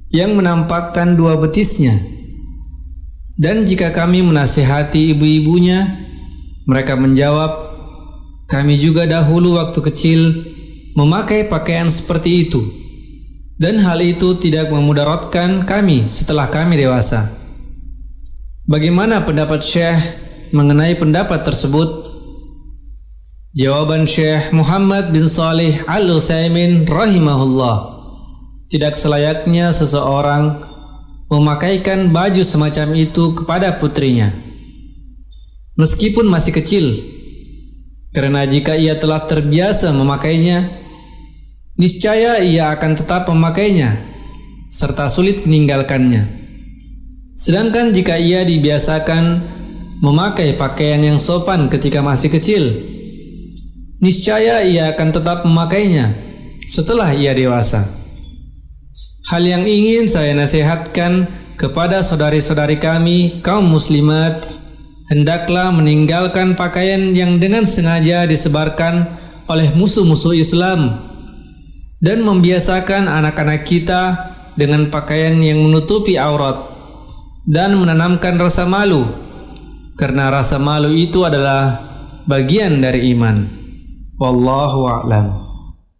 yang menampakkan dua betisnya. Dan jika kami menasihati ibu-ibunya, mereka menjawab, kami juga dahulu waktu kecil memakai pakaian seperti itu, dan hal itu tidak memudaratkan kami setelah kami dewasa. Bagaimana pendapat Syekh mengenai pendapat tersebut? Jawaban Syekh Muhammad bin Shalih Al-Utsaimin rahimahullah, tidak selayaknya seseorang memakaikan baju semacam itu kepada putrinya, meskipun masih kecil, karena jika ia telah terbiasa memakainya, niscaya ia akan tetap memakainya serta sulit meninggalkannya. Sedangkan jika ia dibiasakan memakai pakaian yang sopan ketika masih kecil, niscaya ia akan tetap memakainya setelah ia dewasa. Hal yang ingin saya nasihatkan kepada saudari-saudari kami kaum muslimat, hendaklah meninggalkan pakaian yang dengan sengaja disebarkan oleh musuh-musuh Islam dan membiasakan anak-anak kita dengan pakaian yang menutupi aurat dan menanamkan rasa malu, karena rasa malu itu adalah bagian dari iman. Wallahu a'lam.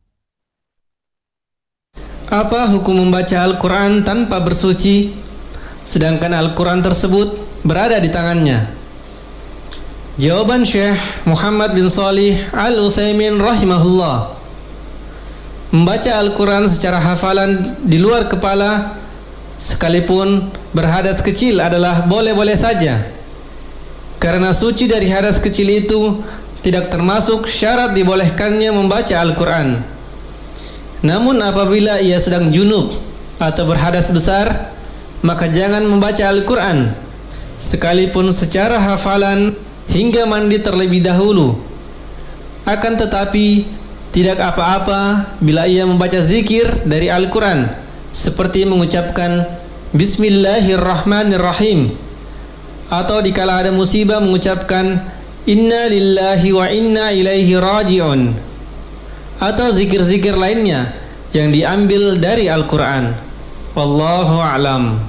Apa hukum membaca Al-Quran tanpa bersuci, sedangkan Al-Quran tersebut berada di tangannya? Jawaban Syekh Muhammad bin Shalih Al-Utsaimin rahimahullah, membaca Al-Quran secara hafalan di luar kepala sekalipun berhadas kecil adalah boleh-boleh saja, karena suci dari hadas kecil itu tidak termasuk syarat dibolehkannya membaca Al-Quran. Namun apabila ia sedang junub atau berhadas besar, maka jangan membaca Al-Quran sekalipun secara hafalan hingga mandi terlebih dahulu. Akan tetapi tidak apa-apa bila ia membaca zikir dari Al-Quran, seperti mengucapkan Bismillahirrahmanirrahim, atau dikala ada musibah mengucapkan Inna lillahi wa inna ilaihi raji'un, atau zikir-zikir lainnya yang diambil dari Al-Quran. Wallahu a'lam.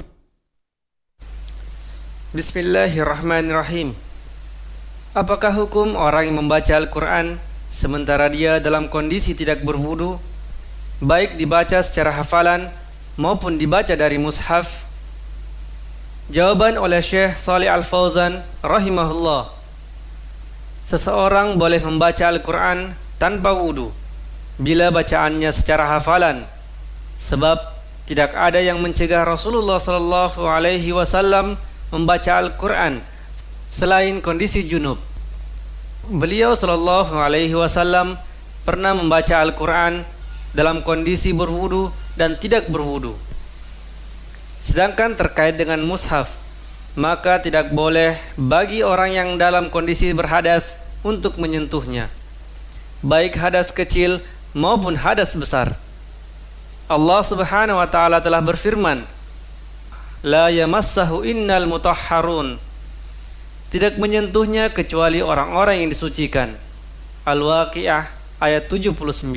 Bismillahirrahmanirrahim. Apakah hukum orang yang membaca Al-Quran sementara dia dalam kondisi tidak berwudu, baik dibaca secara hafalan maupun dibaca dari mushaf? Jawaban oleh Syekh Shalih Al-Fauzan rahimahullah, seseorang boleh membaca Al-Quran tanpa wudu bila bacaannya secara hafalan, sebab tidak ada yang mencegah Rasulullah sallallahu alaihi wasallam membaca Al-Quran selain kondisi junub. Beliau sallallahu alaihi wasallam pernah membaca Al-Quran dalam kondisi berwudu dan tidak berwudu. Sedangkan terkait dengan mushaf, maka tidak boleh bagi orang yang dalam kondisi berhadas untuk menyentuhnya, baik hadas kecil maupun hadas besar. Allah Subhanahu wa taala telah berfirman, la yamassahu innal mutahharun, tidak menyentuhnya kecuali orang-orang yang disucikan. Al-Waqiah ayat 79,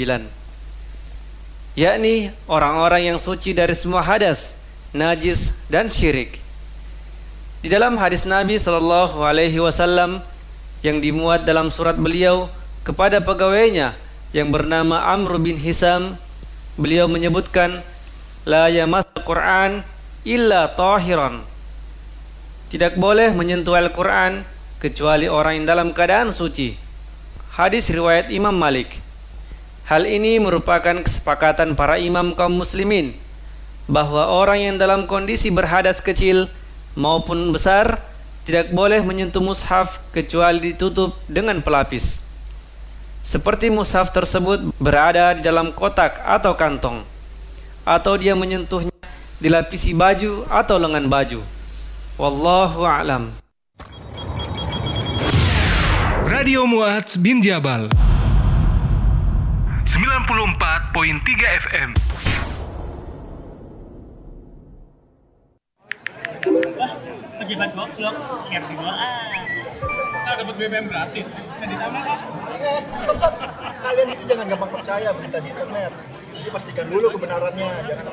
yakni orang-orang yang suci dari semua hadas, najis dan syirik. Di dalam hadis Nabi sallallahu alaihi wasallam yang dimuat dalam surat beliau kepada pegawainya yang bernama Amr bin Hisam, beliau menyebutkan la yamassul Quran illa tahiran, tidak boleh menyentuh Al-Quran kecuali orang yang dalam keadaan suci. Hadis riwayat Imam Malik. Hal ini merupakan kesepakatan para imam kaum muslimin bahwa orang yang dalam kondisi berhadas kecil maupun besar tidak boleh menyentuh mushaf kecuali ditutup dengan pelapis, seperti mushaf tersebut berada di dalam kotak atau kantong, atau dia menyentuhnya dilapisi baju atau lengan baju. Wallahu a'lam. Radio Mu'adz bin Jabal 94.3 FM. Pejabat goblok, share di doa. Kita dapat BBM gratis. Bisa ditambah kan? Sob, kalian itu jangan gampang percaya berita di internet. Jadi pastikan dulu kebenarannya, jangan